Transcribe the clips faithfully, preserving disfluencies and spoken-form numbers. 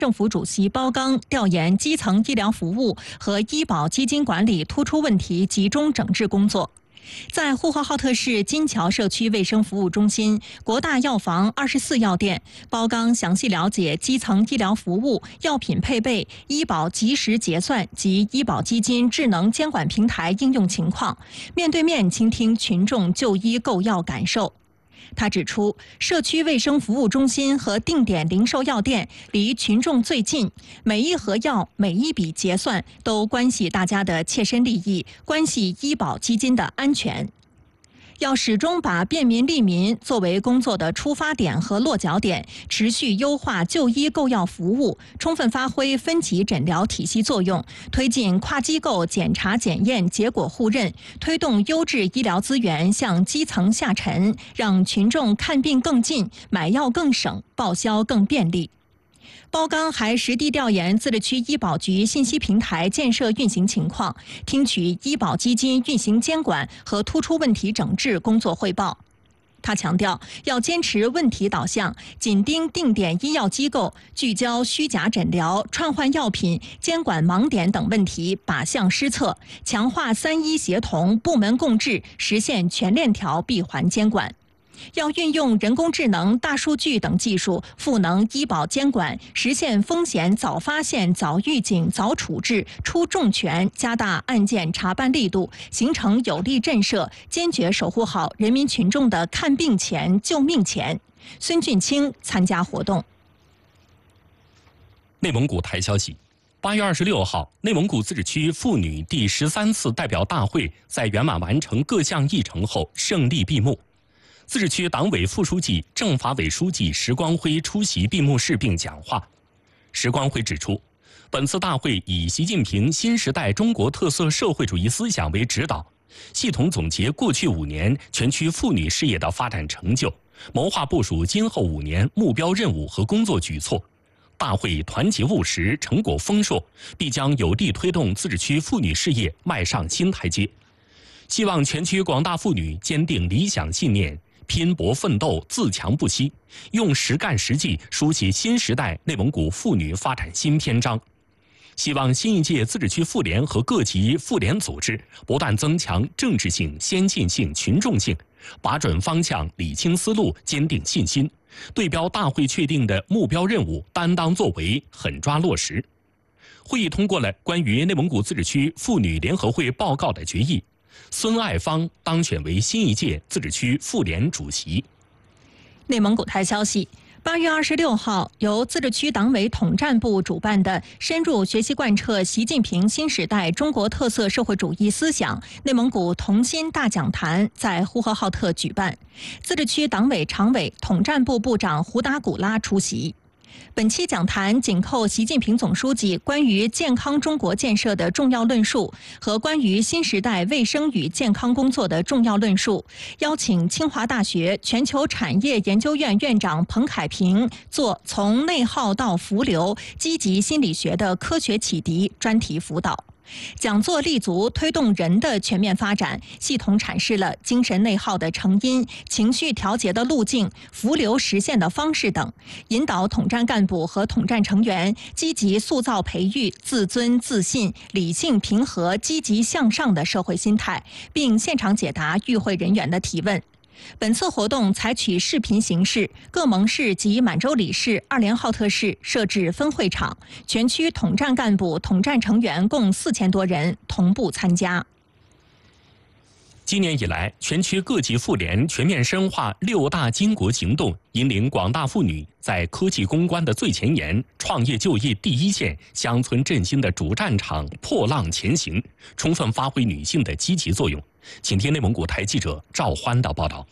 政府主席包刚调研基层医疗服务和医保基金管理突出问题集中整治工作。在呼和浩特市金桥社区卫生服务中心国大药房二十四药店，包刚详细了解基层医疗服务、药品配备、医保及时结算及医保基金智能监管平台应用情况，面对面倾听群众就医购药感受。他指出，社区卫生服务中心和定点零售药店离群众最近，每一盒药、每一笔结算都关系大家的切身利益，关系医保基金的安全。要始终把便民利民作为工作的出发点和落脚点，持续优化就医购药服务，充分发挥分级诊疗体系作用，推进跨机构检查检验结果互认，推动优质医疗资源向基层下沉，让群众看病更近、买药更省、报销更便利。包刚还实地调研自治区医保局信息平台建设运行情况，听取医保基金运行监管和突出问题整治工作汇报。他强调，要坚持问题导向，紧盯定点医药机构，聚焦虚假诊疗、串换药品、监管盲点等问题，靶向施策，强化三医协同、部门共治，实现全链条闭环监管。要运用人工智能、大数据等技术赋能医保监管，实现风险早发现、早预警、早处置，出重拳，加大案件查办力度，形成有力震慑，坚决守护好人民群众的看病钱、救命钱。孙俊清参加活动。 内蒙古台消息，八月二十六号，内蒙古自治区妇女第十三次代表大会在圆满完成各项议程后胜利闭幕。自治区党委副书记、政法委书记石光辉出席闭幕式并讲话。石光辉指出，本次大会以习近平新时代中国特色社会主义思想为指导，系统总结过去五年全区妇女事业的发展成就，谋划部署今后五年目标任务和工作举措。大会团结务实，成果丰硕，必将有力推动自治区妇女事业迈上新台阶。希望全区广大妇女坚定理想信念，拼搏奋斗，自强不息，用实干实际书写新时代内蒙古妇女发展新篇章。希望新一届自治区妇联和各级妇联组织不断增强政治性、先进性、群众性，把准方向，理清思路，坚定信心，对标大会确定的目标任务，担当作为，狠抓落实。会议通过了关于内蒙古自治区妇女联合会报告的决议，孙爱芳当选为新一届自治区妇联主席。 内蒙古台消息，八月二十六号，由自治区党委统战部主办的深入学习贯彻习近平新时代中国特色社会主义思想内蒙古同心大讲坛在呼和浩特举办，自治区党委常委、统战部部长胡达古拉出席。本期讲坛紧扣习近平总书记关于健康中国建设的重要论述和关于新时代卫生与健康工作的重要论述，邀请清华大学全球产业研究院院长彭凯平做从内耗到浮流积极心理学的科学启迪专题辅导。讲座立足推动人的全面发展，系统阐释了精神内耗的成因、情绪调节的路径、浮流实现的方式等，引导统战干部和统战成员积极塑造培育自尊自信、理性平和、积极向上的社会心态，并现场解答与会人员的提问。本次活动采取视频形式，各盟市及满洲里市、二连浩特市设置分会场，全区统战干部、统战成员共四千多人同步参加。 今年以来，全区各级妇联全面深化六大巾帼行动，引领广大妇女在科技攻关的最前沿、创业就业第一线、乡村振兴的主战场破浪前行，充分发挥女性的积极作用。请听内蒙古台记者赵欢的报道。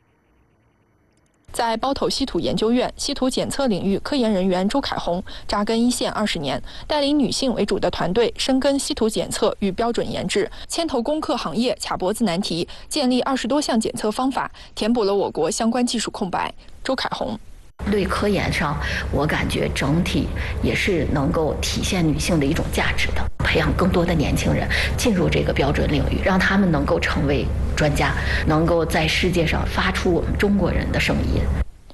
在包头稀土研究院稀土检测领域科研人员周凯红扎根一线二十年，带领女性为主的团队深耕稀土检测与标准研制，牵头攻克行业卡脖子难题，建立二十多项检测方法，填补了我国相关技术空白。周凯红。 对科研上，我感觉整体也是能够体现女性的一种价值的，培养更多的年轻人进入这个标准领域，让他们能够成为专家，能够在世界上发出我们中国人的声音。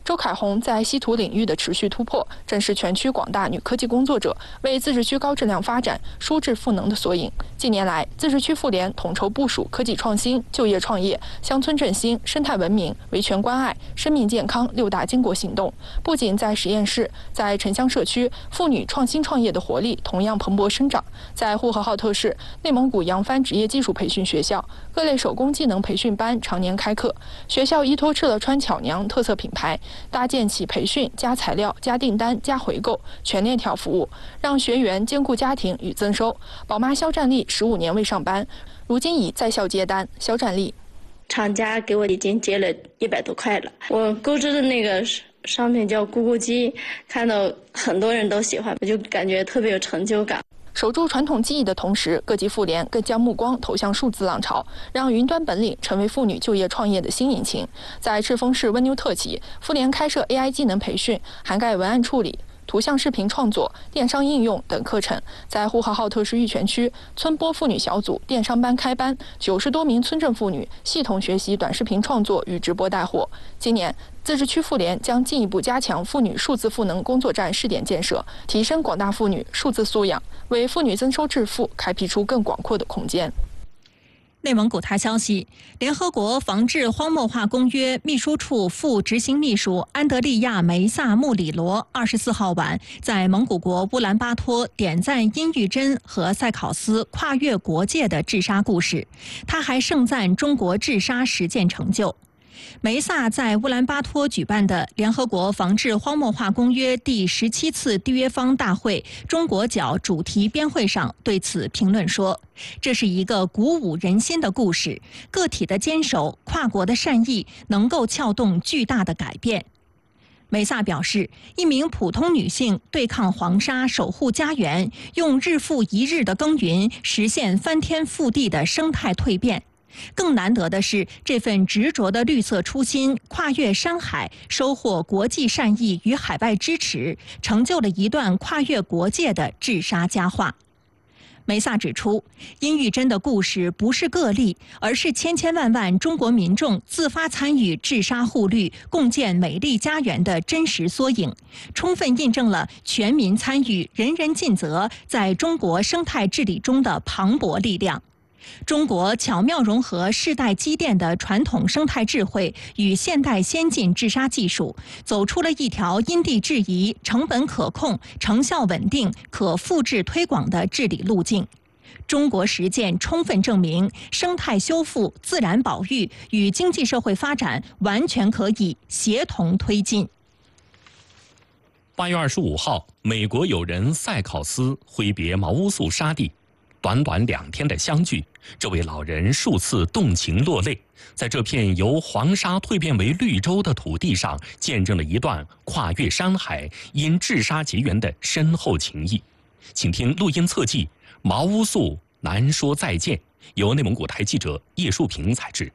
周凯红在稀土领域的持续突破，正是全区广大女科技工作者为自治区高质量发展、舒智赋能的缩影。近年来，自治区妇联统筹部署科技创新、就业创业、乡村振兴、生态文明、维权关爱、生命健康六大经国行动，不仅在实验室，在城乡社区，妇女创新创业的活力同样蓬勃生长。在呼和浩特市，内蒙古扬帆职业技术培训学校各类手工技能培训班常年开课，学校依托赤勒川巧娘特色品牌，搭建起培训加材料加订单加回购全链条服务，让学员兼顾家庭与增收。宝妈肖战丽十五年未上班，如今已在校接单。肖战丽， 厂家给我已经结了一百多块了。我购置的那个商品叫咕咕鸡，看到很多人都喜欢，我就感觉特别有成就感。 守住传统技艺的同时，各级妇联更将目光投向数字浪潮，让云端本领成为妇女就业创业的新引擎。在赤峰市温牛特企，妇联开设 A I 技能培训，涵盖文案处理、图像视频创作、电商应用等课程。在呼和浩特市玉泉区，村播妇女小组电商班开班，九十多名村镇妇女系统学习短视频创作与直播带货。今年，自治区妇联将进一步加强妇女数字赋能工作站试点建设，提升广大妇女数字素养，为妇女增收致富开辟出更广阔的空间。 内蒙古他消息，联合国防治荒漠化公约秘书处副执行秘书安德利亚·梅萨穆里罗二十四号晚在蒙古国乌兰巴托点赞殷玉珍和塞考斯跨越国界的治沙故事，他还盛赞中国治沙实践成就。梅萨在乌兰巴托举办的联合国防治荒漠化公约第十七次缔约方大会中国角主题编会上对此评论说：“这是一个鼓舞人心的故事，个体的坚守、跨国的善意能够撬动巨大的改变。”梅萨表示，一名普通女性对抗黄沙、守护家园，用日复一日的耕耘实现翻天覆地的生态蜕变。更难得的是，这份执着的绿色初心跨越山海，收获国际善意与海外支持，成就了一段跨越国界的治沙佳话。梅萨指出，殷玉珍的故事不是个例，而是千千万万中国民众自发参与治沙护绿、共建美丽家园的真实缩影，充分印证了全民参与、人人尽责在中国生态治理中的磅礴力量。中国巧妙融合世代积淀的传统生态智慧与现代先进治沙技术，走出了一条因地制宜、成本可控、成效稳定、可复制推广的治理路径。中国实践充分证明，生态修复、自然保育与经济社会发展完全可以协同推进。 八月二十五号，美国友人塞考斯挥别毛乌素沙地。短短两天的相聚，这位老人数次动情落泪，在这片由黄沙蜕变为绿洲的土地上，见证了一段跨越山海、因治沙结缘的深厚情谊。请听录音侧记《毛乌素难说再见》，由内蒙古台记者叶树平采制。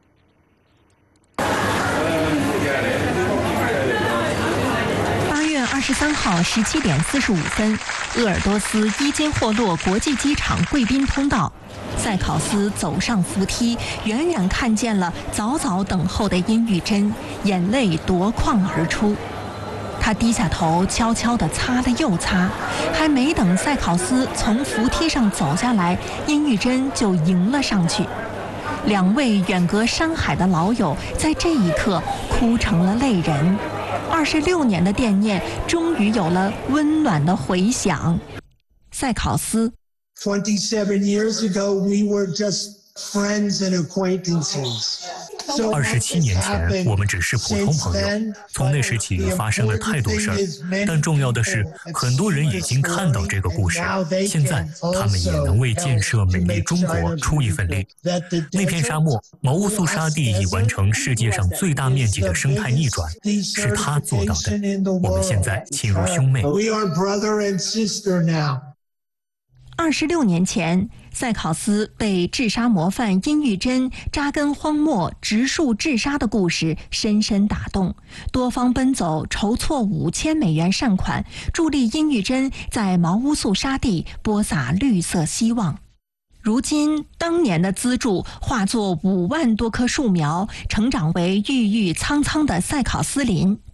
二十三号十七点四十五分，鄂尔多斯伊金霍洛国际机场贵宾通道，塞考斯走上扶梯，远远看见了早早等候的殷玉珍，眼泪夺眶而出。他低下头，悄悄地擦了又擦，还没等塞考斯从扶梯上走下来，殷玉珍就迎了上去。两位远隔山海的老友在这一刻哭成了泪人。二十六年的惦念终于有了温暖的回响。塞考斯 twenty-seven years ago, we were just friends and acquaintances. 二十七年前，我们只是普通朋友。从那时起，发生了太多事儿，但重要的是，很多人已经看到这个故事。现在，他们也能为建设美丽中国出一份力。那片沙漠，毛乌素沙地已完成世界上最大面积的生态逆转，是他做到的。我们现在亲如兄妹。 二十六年前，塞考斯被治沙模范殷玉珍扎根荒漠、植树治沙的故事深深打动，多方奔走，筹措五千美元善款，助力殷玉珍在毛乌素沙地播撒绿色希望。如今，当年的资助化作五万多棵树苗，成长为郁郁苍苍的塞考斯林。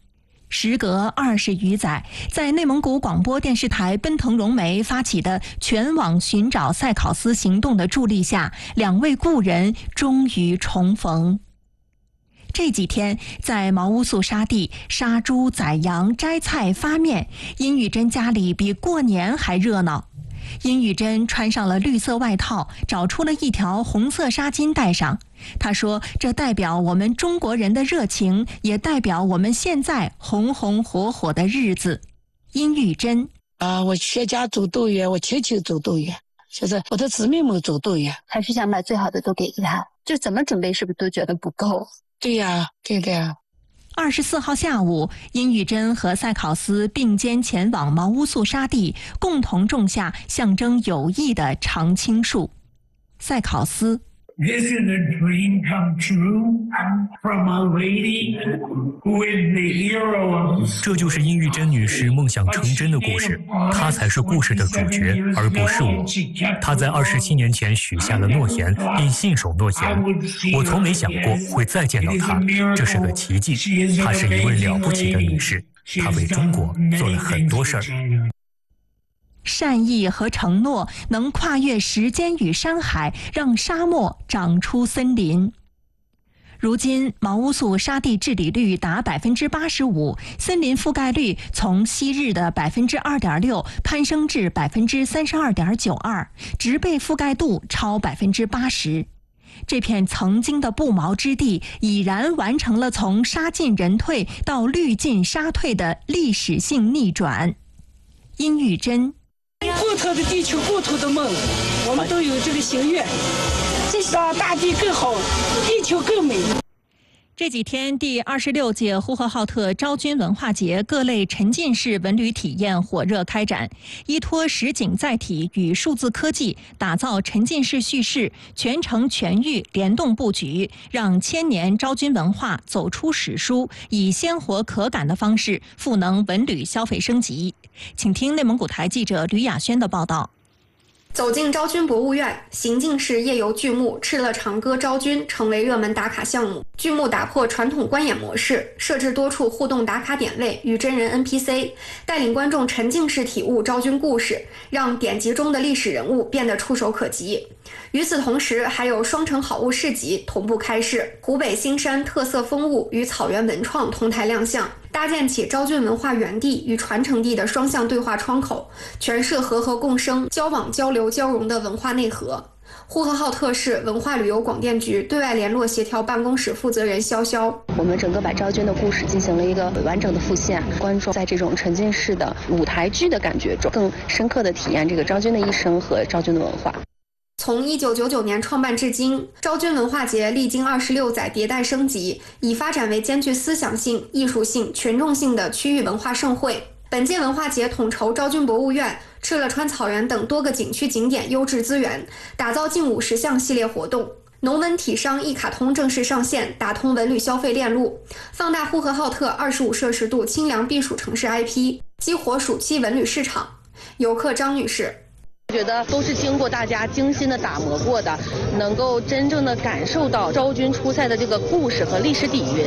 时隔二十余载，在内蒙古广播电视台奔腾融媒发起的全网寻找赛考斯行动的助力下，两位故人终于重逢。这几天，在茅屋肃沙地杀猪、宰羊、摘菜、发面，殷玉珍家里比过年还热闹。殷玉珍穿上了绿色外套，找出了一条红色纱巾戴上。她说：“这代表我们中国人的热情，也代表我们现在红红火火的日子。”殷玉珍啊，我全家走动员，我亲戚走动员，现在我的姊妹们走动员， 还是想把最好的都给他，就怎么准备是不是都觉得不够？ 对呀，对的呀。 二十四号下午，殷玉珍和赛考斯并肩前往茅屋肃沙地，共同种下象征友谊的常青树。赛考斯 This is a dream come true from a lady who is the hero of... 这就是殷玉珍女士梦想成真的故事，她才是故事的主角，而不是我。她在二十七年前许下了诺言，并信守诺言。我从没想过会再见到她，这是个奇迹。她是一位了不起的女士，她为中国做了很多事儿。 善意和承诺能跨越时间与山海，让沙漠长出森林。如今，茅屋肃沙地治理率达百分之八十五，森林覆盖率从昔日的百分之二点六攀升至百分之三十二点九二，植被覆盖度超百分之八十。这片曾经的不毛之地，已然完成了从沙进人退到绿进沙退的历史性逆转。殷玉珍。 共同的地球，共同的梦，我们都有这个心愿，让大地更好，地球更美。 这几天，第二十六届呼和浩特昭君文化节各类沉浸式文旅体验火热开展，依托实景载体与数字科技，打造沉浸式叙事，全程全域联动布局，让千年昭君文化走出史书，以鲜活可感的方式赋能文旅消费升级。请听内蒙古台记者吕雅轩的报道。 走进昭君博物院，行进式夜游剧目《敕勒长歌昭君》成为热门打卡项目。剧目打破传统观演模式，设置多处互动打卡点位与真人 N P C， 带领观众沉浸式体悟昭君故事，让典籍中的历史人物变得触手可及。与此同时，还有双城好物市集同步开市，湖北新山特色风物与草原文创同台亮相，搭建起昭君文化园地与传承地的双向对话窗口，诠释和合共生、交往交流交融的文化内核。呼和浩特市文化旅游广电局对外联络协调办公室负责人潇潇： 我们整个把昭君的故事进行了一个完整的复现，观众在这种沉浸式的舞台剧的感觉中，更深刻的体验这个昭君的一生和昭君的文化。 从一九九九年创办至今，昭君文化节历经二十六载迭代升级，已发展为兼具思想性、艺术性、群众性的区域文化盛会。本届文化节统筹昭君博物院、敕勒川草原等多个景区景点优质资源，打造近五十项系列活动。农文体商一卡通正式上线，打通文旅消费链路，放大呼和浩特二十五摄氏度清凉避暑城市 I P， 激活暑期文旅市场。游客张女士。 我觉得都是经过大家精心的打磨过的，能够真正的感受到昭君出塞的这个故事和历史底蕴。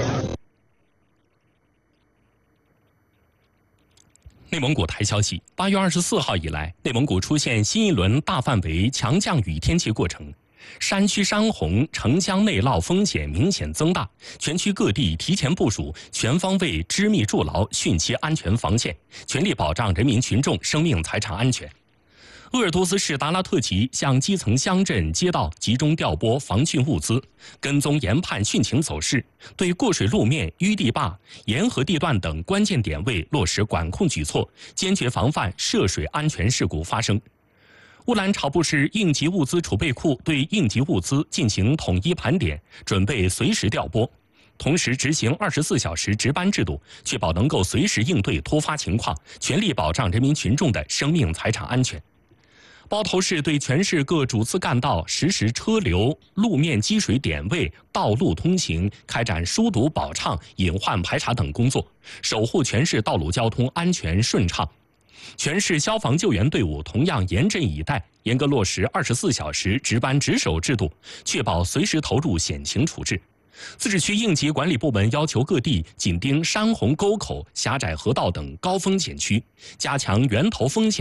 内蒙古台消息，八月二十四号以来，内蒙古出现新一轮大范围强降雨天气过程，山区山洪、城乡内涝风险明显增大，全区各地提前部署全方位织密筑牢汛期安全防线，全力保障人民群众生命财产安全。鄂尔多斯市达拉特旗向基层乡镇街道集中调拨防汛物资，跟踪研判汛情走势，对过水路面、淤地坝、沿河地段等关键点位落实管控举措，坚决防范涉水安全事故发生。乌兰察布市应急物资储备库对应急物资进行统一盘点，准备随时调拨，同时执行二十四小时值班制度，确保能够随时应对突发情况，全力保障人民群众的生命财产安全。包头市对全市各主次干道实时车流、路面积水点位、道路通行开展疏堵保畅、隐患排查等工作，守护全市道路交通安全顺畅。全市消防救援队伍同样严阵以待，严格落实二十四小时值班值守制度，确保随时投入险情处置。 自治区应急管理部门要求各地紧盯山洪沟口、狭窄河道等高风险区，加强源头风险